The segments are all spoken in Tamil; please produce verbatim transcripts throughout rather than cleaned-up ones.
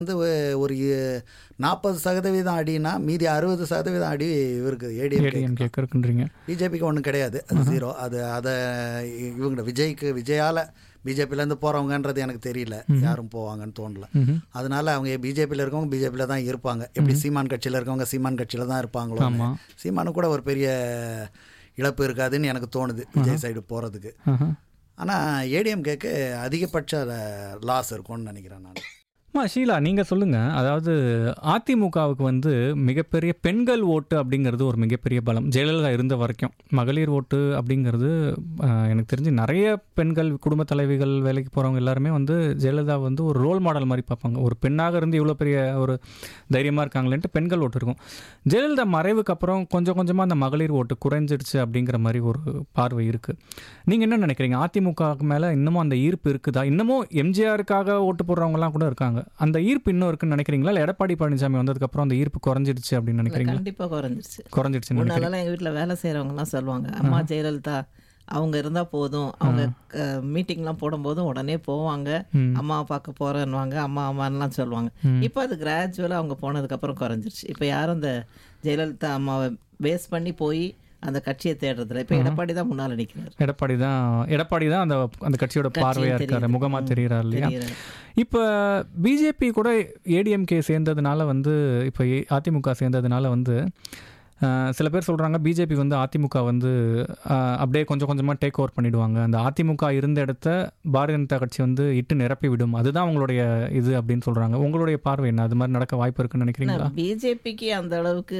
வந்து ஒரு நாற்பது சதவீதம் அடினா மீதி அறுபது சதவீதம் அடி இவருக்கு ஏடிஎம்கே இருக்குன்றீங்க. பிஜேபிக்கு ஒன்றும் கிடையாது, அது ஜீரோ. அது அதை இவங்க விஜய்க்கு விஜயால் பிஜேபியிலேருந்து போகிறவங்கன்றது எனக்கு தெரியல, யாரும் போவாங்கன்னு தோணல. அதனால அவங்க பிஜேபியில் இருக்கவங்க பிஜேபியில் தான் இருப்பாங்க. எப்படி சீமான் கட்சியில் இருக்கவங்க சீமான் கட்சியில் தான் இருப்பாங்களோ, சீமானு கூட ஒரு பெரிய இழப்பு இருக்காதுன்னு எனக்கு தோணுது விஜய் சைடு போகிறதுக்கு. ஆனால் ஏடிஎம்கேக்கு அதிகபட்ச லாஸ் இருக்கும்னு நினைக்கிறேன் நான். மா ஷீலா, நீங்கள் சொல்லுங்கள். அதாவது அதிமுகவுக்கு வந்து மிகப்பெரிய பெண்கள் ஓட்டு அப்படிங்கிறது ஒரு மிகப்பெரிய பலம். ஜெயலலிதா இருந்த வரைக்கும் மகளிர் ஓட்டு அப்படிங்கிறது எனக்கு தெரிஞ்சு நிறைய பெண்கள் குடும்ப தலைவிகள் வேலைக்கு போகிறவங்க எல்லாருமே வந்து ஜெயலலிதா வந்து ஒரு ரோல் மாடல் மாதிரி பார்ப்பாங்க. ஒரு பெண்ணாக இருந்து இவ்வளோ பெரிய ஒரு தைரியமாக இருக்காங்களேன்ட்டு பெண்கள் ஓட்டு இருக்கும். ஜெயலலிதா மறைவுக்கு அப்புறம் கொஞ்சம் கொஞ்சமாக அந்த மகளிர் ஓட்டு குறைஞ்சிடுச்சு அப்படிங்கிற மாதிரி ஒரு பார்வை இருக்குது. நீங்கள் என்ன நினைக்கிறீங்க? அதிமுகவுக்கு மேலே இன்னமும் அந்த ஈர்ப்பு இருக்குதா? இன்னமும் எம்ஜிஆருக்காக ஓட்டு போடுறவங்கலாம் கூட இருக்காங்க. அந்த ஈர்ப்பு இன்னும் இருக்குன்னு நினைக்கிறீங்களா? இல்லை எடப்பாடி பழனிசாமி வந்ததுக்கு அப்புறம் அந்த ஈர்ப்பு குறைஞ்சிடுச்சு அப்படின்னு நினைக்கிறீங்களா? கண்டிப்பாக குறைஞ்சிருச்சு. குறைஞ்சிடுச்சு. முன்னாலலாம் எங்கள் வீட்டில் வேலை செய்கிறவங்கலாம் சொல்லுவாங்க, அம்மா ஜெயலலிதா அவங்க இருந்தால் போதும், அவங்க மீட்டிங்லாம் போடும்போதும் உடனே போவாங்க, அம்மாவை பார்க்க போகிறேன்னுவாங்க, அம்மா அம்மான்லாம் சொல்லுவாங்க. இப்போ அது கிராஜுவலாக அவங்க போனதுக்கப்புறம் குறைஞ்சிருச்சு. இப்போ யாரும் இந்த ஜெயலலிதா அம்மாவை பேஸ் பண்ணி போய் அந்த கட்சியை தேடுறதுல இப்போ எடப்பாடி தான் முன்னால் நிற்கிறார். எடப்பாடி தான் எடப்பாடி தான் அந்த அந்த கட்சியோட பார்வையாக இருக்காரு, முகமாக தெரிகிறார் இல்லையா? இப்போ பிஜேபி கூட ஏடிஎம்கே சேர்ந்ததுனால வந்து இப்போ அதிமுக சேர்ந்ததுனால வந்து சில பேர் சொல்கிறாங்க பிஜேபி வந்து அதிமுக வந்து அப்படியே கொஞ்சம் கொஞ்சமாக டேக் ஓவர் பண்ணிவிடுவாங்க, அந்த அதிமுக இருந்த இடத்த பாரதிய ஜனதா கட்சி வந்து இட்டு நிரப்பி விடும், அதுதான் அவங்களுடைய இது அப்படின்னு சொல்கிறாங்க. உங்களுடைய பார்வை என்ன? அது மாதிரி நடக்க வாய்ப்பு இருக்குன்னு நினைக்கிறீங்களா? பிஜேபிக்கு அந்த அளவுக்கு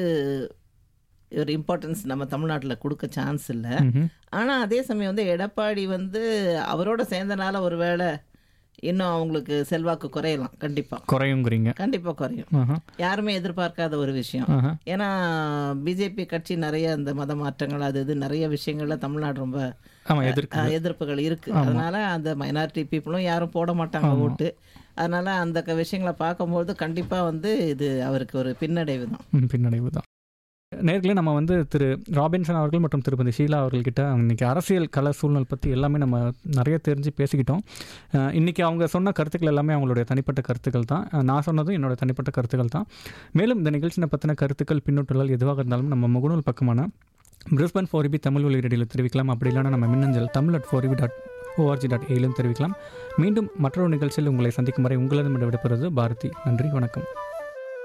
ஒரு இம்பார்ட்டன்ஸ் நம்ம தமிழ்நாட்டில் கொடுக்க சான்ஸ் இல்லை. ஆனால் அதே சமயம் வந்து எடப்பாடி வந்து அவரோட சேர்ந்தனால ஒரு வேளை இன்னும் அவங்களுக்கு செல்வாக்கு குறையலாம். கண்டிப்பாக குறையுங்கிறீங்க? கண்டிப்பாக குறையும். யாருமே எதிர்பார்க்காத ஒரு விஷயம். ஏன்னா பிஜேபி கட்சி நிறைய இந்த மத மாற்றங்கள் அது இது நிறைய விஷயங்கள்ல தமிழ்நாடு ரொம்ப எதிர்ப்புகள் இருக்குது. அதனால அந்த மைனாரிட்டி பீப்புளும் யாரும் போட மாட்டாங்க ஓட்டு. அதனால அந்த விஷயங்களை பார்க்கும்போது கண்டிப்பாக வந்து இது அவருக்கு ஒரு பின்னடைவு தான். பின்னடைவு தான். நேர்களே, நம்ம வந்து திரு ராபின்சன் அவர்கள் மற்றும் திருப்பதி ஷீலா அவர்கள்கிட்ட இன்றைக்கி அரசியல் கல சூழ்நிலை பற்றி எல்லாமே நம்ம நிறைய தெரிஞ்சு பேசிக்கிட்டோம். இன்றைக்கி அவங்க சொன்ன கருத்துக்கள் எல்லாமே அவங்களுடைய தனிப்பட்ட கருத்துக்கள் தான். நான் சொன்னதும் என்னோட தனிப்பட்ட கருத்துக்கள் தான். மேலும் இந்த நிகழ்ச்சியை பற்றின கருத்துக்கள் பின்னூட்டங்கள் எதுவாக இருந்தாலும் நம்ம முகநூல் பக்கமான பிரிஸ்பன் ஃபோர் இபி தமிழ் ஒலி ரேடியோவில் தெரிவிக்கலாம். அப்படி இல்லைனா நம்ம மின்னஞ்சல் Tamil at four EB dot O R G dot ஏலும் தெரிவிக்கலாம். மீண்டும் மற்றொரு நிகழ்ச்சியில் உங்களை சந்திக்கும் வரை உங்களது விடைபெறுவது பாரதி. நன்றி, வணக்கம்.